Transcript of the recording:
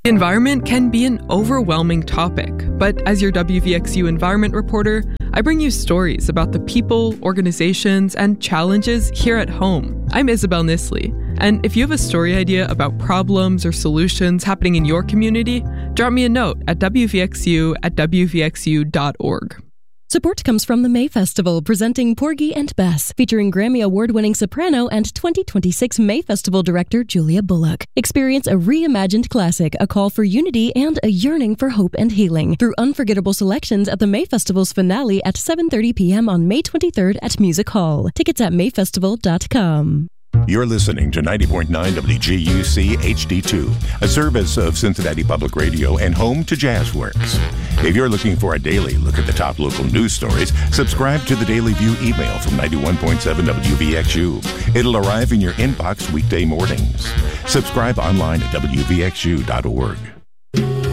The environment can be an overwhelming topic, but as your WVXU environment reporter, I bring you stories about the people, organizations, and challenges here at home. I'm Isabel Nisley, and if you have a story idea about problems or solutions happening in your community, drop me a note at wvxu@wvxu.org. Support comes from the May Festival, presenting Porgy and Bess, featuring Grammy Award-winning soprano and 2026 May Festival director Julia Bullock. Experience a reimagined classic, a call for unity and a yearning for hope and healing through unforgettable selections at the May Festival's finale at 7:30 p.m. on May 23rd at Music Hall. Tickets at mayfestival.com. You're listening to 90.9 WGUC HD2, a service of Cincinnati Public Radio and home to Jazzworks. If you're looking for a daily look at the top local news stories, subscribe to the Daily View email from 91.7 WVXU. It'll arrive in your inbox weekday mornings. Subscribe online at WVXU.org.